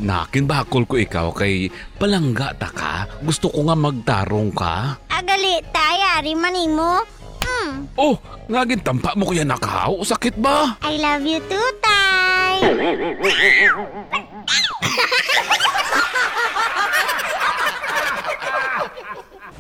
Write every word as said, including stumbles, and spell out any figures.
nakin bakol ko ikaw kay palangga ta ka. Gusto ko nga magtarong ka. Agali, tay, ari manimo. Hmm, Oh, ngagin tampa mo kuya nakaw. Sakit ba? I love you too, tay.